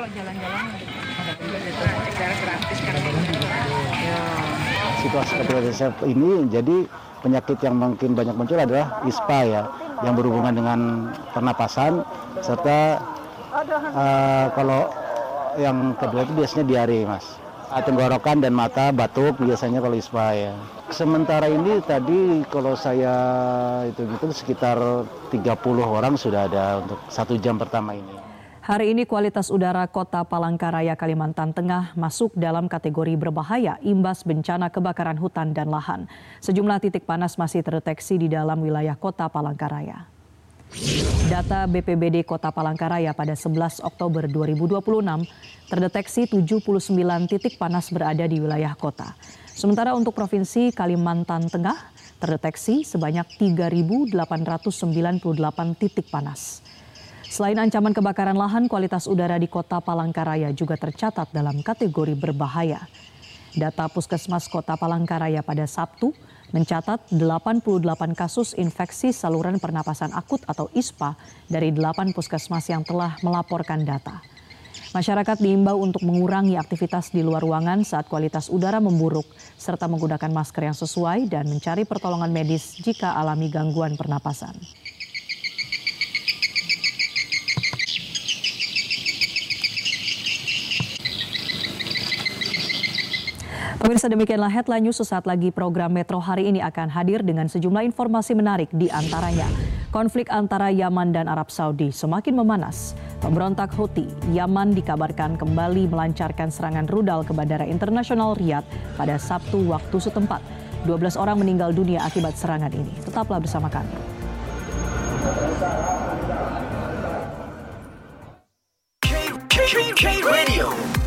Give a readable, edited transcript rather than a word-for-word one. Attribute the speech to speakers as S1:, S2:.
S1: kalau jalan-jalan ada secara gratis kan. Ya.
S2: Situasi seperti ini jadi penyakit yang mungkin banyak muncul adalah ISPA ya, yang berhubungan dengan pernapasan serta kalau yang kedua itu biasanya diare, Mas. Tenggorokan dan mata, batuk biasanya kalau ISPA ya. Sementara ini tadi kalau saya itu sekitar 30 orang sudah ada untuk 1 jam pertama ini.
S3: Hari ini kualitas udara Kota Palangkaraya, Kalimantan Tengah masuk dalam kategori berbahaya imbas bencana kebakaran hutan dan lahan. Sejumlah titik panas masih terdeteksi di dalam wilayah Kota Palangkaraya. Data BPBD Kota Palangkaraya pada 11 Oktober 2026 terdeteksi 79 titik panas berada di wilayah kota. Sementara untuk Provinsi Kalimantan Tengah terdeteksi sebanyak 3.898 titik panas. Selain ancaman kebakaran lahan, kualitas udara di Kota Palangkaraya juga tercatat dalam kategori berbahaya. Data Puskesmas Kota Palangkaraya pada Sabtu mencatat 88 kasus infeksi saluran pernapasan akut atau ISPA dari 8 puskesmas yang telah melaporkan data. Masyarakat diimbau untuk mengurangi aktivitas di luar ruangan saat kualitas udara memburuk, serta menggunakan masker yang sesuai dan mencari pertolongan medis jika alami gangguan pernapasan. Pemirsa, demikianlah headline news. Sesaat lagi program Metro hari ini akan hadir dengan sejumlah informasi menarik, di antaranya konflik antara Yaman dan Arab Saudi semakin memanas. Pemberontak Houthi Yaman dikabarkan kembali melancarkan serangan rudal ke Bandara Internasional Riyadh pada Sabtu waktu setempat. 12 orang meninggal dunia akibat serangan ini. Tetaplah bersama kami.
S4: K Radio